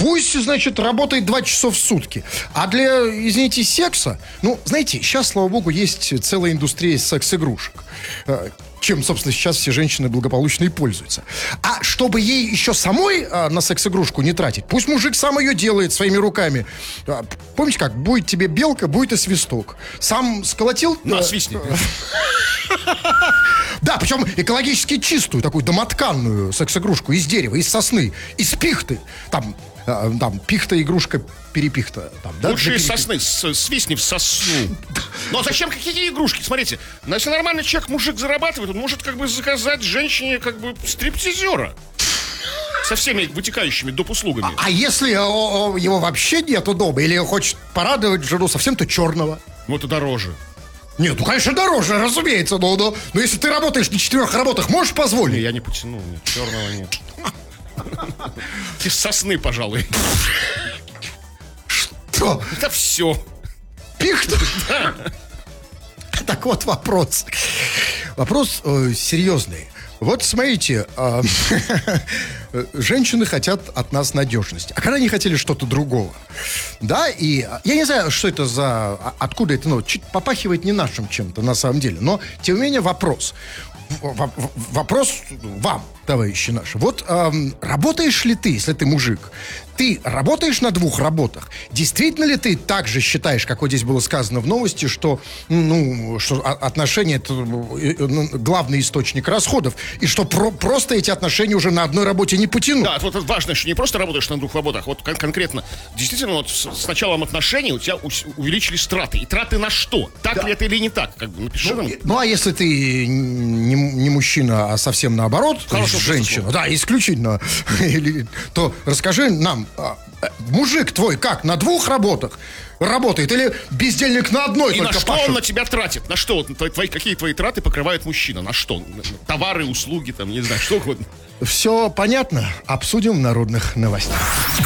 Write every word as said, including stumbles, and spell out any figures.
пусть, значит, работает два часа в сутки. А для, извините, секса, ну, знаете, сейчас, слава богу, есть целая индустрия секс-игрушек, чем, собственно, сейчас все женщины благополучно и пользуются. А чтобы ей еще самой а, на секс-игрушку не тратить, пусть мужик сам ее делает своими руками. А, помните как? Будет тебе белка, будет и свисток. Сам сколотил... На, а, свистни. Да, причем экологически чистую, такую домотканную секс-игрушку из дерева, из сосны, из пихты. Там, а, там пихта, игрушка, перепихта. Там, да, лучше из сосны, с, свистни в сосну. Ну а зачем какие игрушки? Смотрите, ну, если нормальный человек, мужик зарабатывает, он может как бы заказать женщине как бы стриптизера. Со всеми вытекающими доп. Услугами. А, а если о, о, его вообще нету дома, или хочет порадовать жену совсем-то черного? Ну это дороже. Нет, ну конечно дороже, разумеется, но, но, но если ты работаешь на четырех работах, можешь позволить? Не, я не потяну, нет, черного нет. Из сосны, пожалуй. Что? Это все. Пихта? Так вот вопрос. Вопрос э, серьезный. Вот смотрите, э, женщины хотят от нас надежности. А когда они хотели что-то другого? Да, и я не знаю, что это за... Откуда это, ну, чуть попахивает не нашим чем-то на самом деле. Но, тем не менее, вопрос. В- в- вопрос вам, товарищи наши. Вот эм, работаешь ли ты, если ты мужик, ты работаешь на двух работах? Действительно ли ты так же считаешь, как вот здесь было сказано в новости, что, ну, что отношения — это главный источник расходов, и что про- просто эти отношения уже на одной работе не потянут? Да, вот это важно, что не просто работаешь на двух работах, вот кон- конкретно, действительно, вот с, с началом отношений у тебя у- увеличились траты. И траты на что? Так Да. ли это или не так? Как бы напиши Ну, нам. и- ну, а если ты не, не мужчина, а совсем наоборот, то есть Хорошо, женщина, слово. да, исключительно, Или- то расскажи нам, а, э, мужик твой как, на двух работах работает или бездельник на одной И только на что пашет? он на тебя тратит? На что? Вот твои, твои- какие твои траты покрывает мужчина? На что? На товары, услуги, там, не знаю, что угодно. Все понятно, обсудим в народных новостях.